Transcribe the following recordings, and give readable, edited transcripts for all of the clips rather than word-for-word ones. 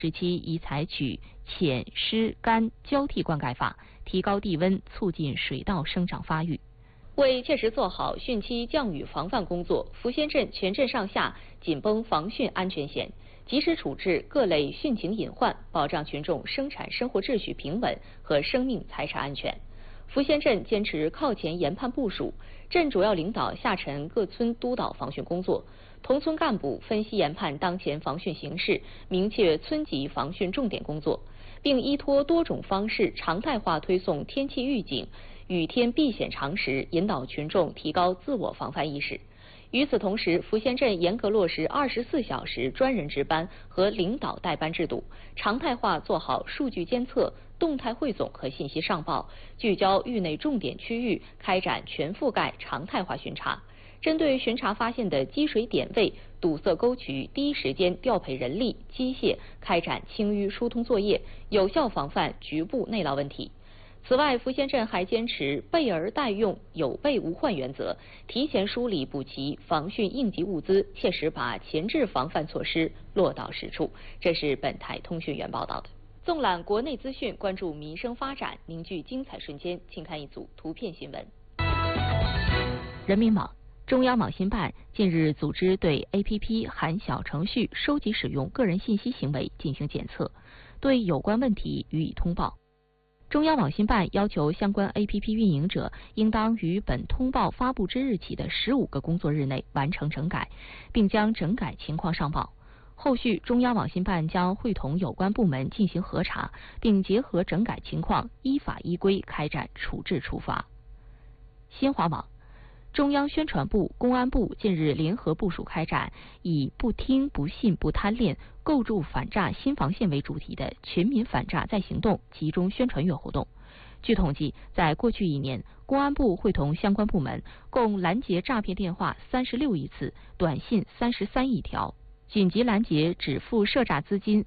时期宜采取浅湿干交替灌溉法，提高地温，促进水稻生长发育。为切实做好汛期降雨防范工作，福仙镇全镇上下紧绷防汛安全线，及时处置各类汛情隐患，保障群众生产生活秩序平稳和生命财产安全。福仙镇坚持靠前研判部署，镇主要领导下沉各村督导防汛工作，同村干部分析研判当前防汛形势，明确村级防汛重点工作，并依托多种方式常态化推送天气预警、雨天避险常识，引导群众提高自我防范意识。与此同时，福仙镇严格落实24小时专人值班和领导带班制度，常态化做好数据监测、动态汇总和信息上报，聚焦域内重点区域，开展全覆盖常态化巡查。针对巡查发现的积水点位、堵塞沟渠，第一时间调配人力、机械，开展清淤疏通作业，有效防范局部内涝问题。此外，福仙镇还坚持备而待用、有备无患原则，提前梳理补齐防汛应急物资，切实把前置防范措施落到实处。这是本台通讯员报道的。纵览国内资讯，关注民生发展，凝聚精彩瞬间，请看一组图片新闻。人民网。中央网信办近日组织对 APP 含小程序收集使用个人信息行为进行检测，对有关问题予以通报。中央网信办要求相关 APP 运营者应当于本通报发布之日起的15个工作日内完成整改，并将整改情况上报。后续中央网信办将会同有关部门进行核查，并结合整改情况依法依规开展处置处罚。新华网。中央宣传部、公安部近日联合部署开展以不听、不信、不贪恋，构筑反诈新防线为主题的全民反诈再行动集中宣传月活动。据统计，在过去1年，公安部会同相关部门共拦截诈骗电话36亿次，短信33亿条，紧急拦截止付涉诈资金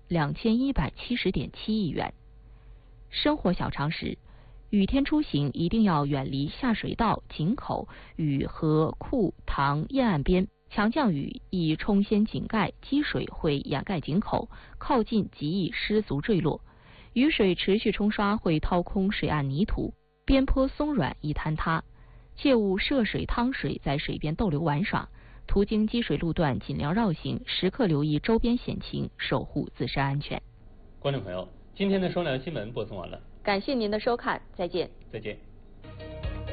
2170.7亿元。生活小常识。雨天出行一定要远离下水道、井口与河库塘沿岸边，强降雨易冲掀井盖，积水会掩盖井口，靠近极易失足坠落。雨水持续冲刷会掏空水岸泥土，边坡松软易坍塌，切勿涉水趟水，在水边逗留玩耍。途经积水路段尽量绕行，时刻留意周边险情，守护自身安全。 观众朋友，今天的双聊新闻播送完了。 感谢您的收看，再见。 再见。